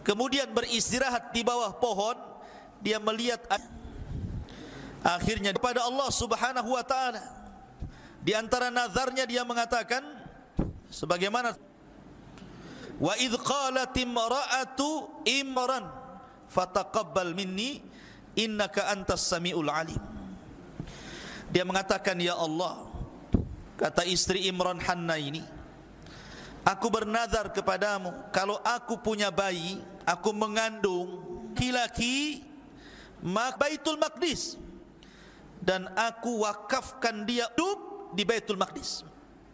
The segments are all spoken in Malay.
kemudian beristirahat di bawah pohon, dia melihat akhirnya kepada Allah Subhanahu wa taala. Di antara nazarnya dia mengatakan sebagaimana, wa idz qalat imra'atu Imran fataqabbal minni innaka antas samiul alim. Dia mengatakan, ya Allah, kata istri Imran Hanna ini, aku bernazar kepadamu, kalau aku punya bayi, aku mengandung laki-laki Baitul Maqdis, dan aku wakafkan dia hidup di Baitul Maqdis.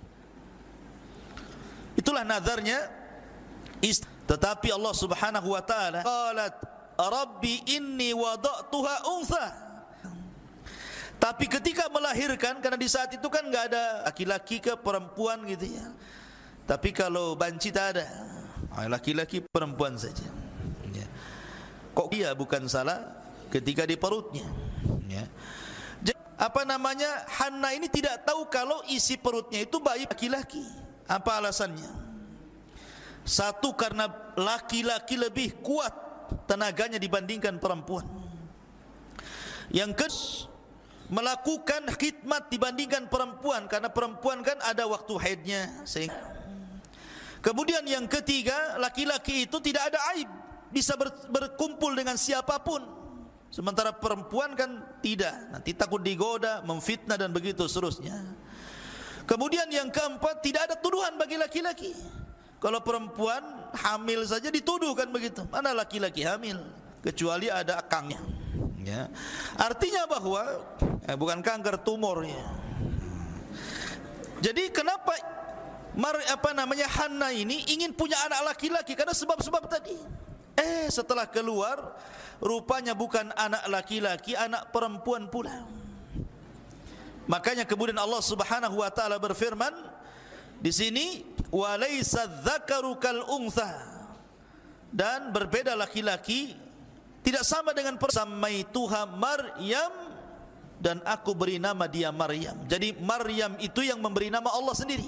Itulah nazarnya. Tetapi Allah Subhanahu wa taala qalat rabbi inni wada'tuha untha. Tapi ketika melahirkan, karena di saat itu kan enggak ada laki-laki ke perempuan gitu ya. Tapi kalau banci tak ada, laki-laki perempuan saja. Ya. Kok dia bukan salah ketika di perutnya? Ya. Hanna ini tidak tahu kalau isi perutnya itu bayi laki-laki. Apa alasannya? Satu, karena laki-laki lebih kuat tenaganya dibandingkan perempuan. Yang kedua, melakukan khidmat dibandingkan perempuan, karena perempuan kan ada waktu haidnya. Kemudian yang ketiga, laki-laki itu tidak ada aib, bisa berkumpul dengan siapapun. Sementara perempuan kan tidak, nanti takut digoda, memfitnah dan begitu seterusnya. Kemudian yang keempat, tidak ada tuduhan bagi laki-laki. Kalau perempuan hamil saja dituduh kan begitu. Mana laki-laki hamil, kecuali ada akangnya. Ya. Artinya bahwa bukan kanker, tumornya. Jadi kenapa Hanna ini ingin punya anak laki-laki? Karena sebab-sebab tadi. Setelah keluar, rupanya bukan anak laki-laki, anak perempuan pula. Makanya kemudian Allah Subhanahu wa taala berfirman di sini, walaysa dzakaru kal untha, dan berbeda laki-laki, tidak sama dengan samaituha Maryam, dan aku beri nama dia Maryam. Jadi Maryam itu yang memberi nama Allah sendiri.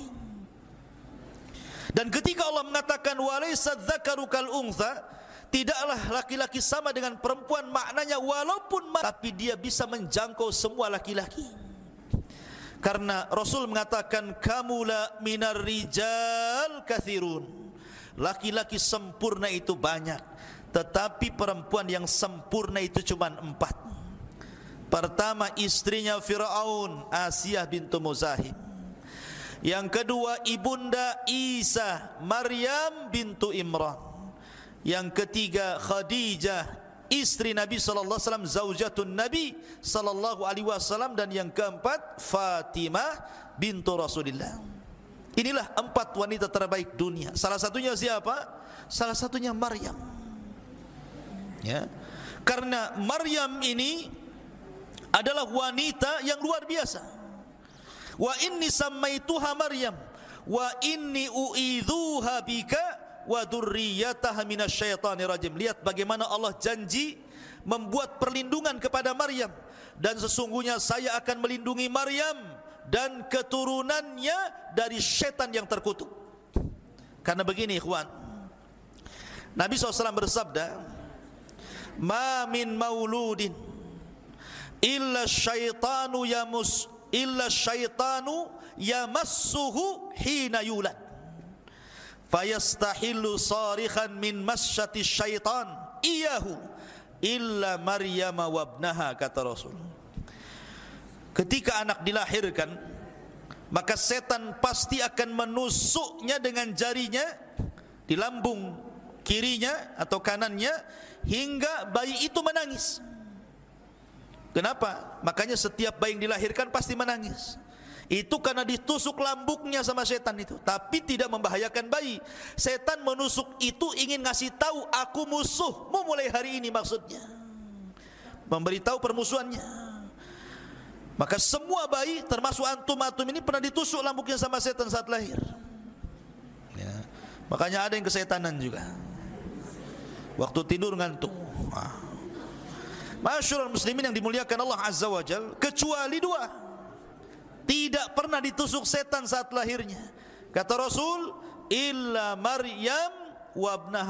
Dan ketika Allah mengatakan walaysa dzakaru kal untha, tidaklah laki-laki sama dengan perempuan, maknanya walaupun tapi dia bisa menjangkau semua laki-laki. Karena Rasul mengatakan kamula minar rijal kathirun, laki-laki sempurna itu banyak, tetapi perempuan yang sempurna itu cuma 4. Pertama, istrinya Fir'aun, Asiyah bintu Muzahim. Yang kedua, ibunda Isa, Maryam bintu Imran. Yang ketiga, Khadijah, istri Nabi sallallahu alaihi wasallam, zaujatun Nabi sallallahu alaihi wasallam. Dan yang keempat, Fatimah bintu Rasulillah. Inilah 4 wanita terbaik dunia. Salah satunya siapa? Salah satunya Maryam. Ya. Karena Maryam ini adalah wanita yang luar biasa. Wa inni sammaituha Maryam wa inni u'idzuha bika wa dzurriyyataha minasyaitonir rajim. Lihat bagaimana Allah janji membuat perlindungan kepada Maryam, dan sesungguhnya saya akan melindungi Maryam dan keturunannya dari syaitan yang terkutuk. Karena begini ikhwan, Nabi SAW bersabda, ma min mauludin illa syaitanu yamassuhu hina yulad fayastahillu sarikhan min masyati syaitan iyahu illa Maryam wabnaha, kata Rasul. Ketika anak dilahirkan, maka setan pasti akan menusuknya dengan jarinya di lambung kirinya atau kanannya hingga bayi itu menangis. Kenapa? Makanya setiap bayi yang dilahirkan pasti menangis. Itu karena ditusuk lambungnya sama setan itu, tapi tidak membahayakan bayi. Setan menusuk itu ingin ngasih tahu, aku musuhmu mulai hari ini, maksudnya memberitahu permusuhannya. Maka semua bayi termasuk antum ini pernah ditusuk lambungnya sama setan saat lahir. Ya. Makanya ada yang kesetanan juga. Waktu tidur ngantuk. Masyarul muslimin yang dimuliakan Allah Azza wa Jal, kecuali 2 tidak pernah ditusuk setan saat lahirnya. Kata Rasul, illa Maryam wabnaha.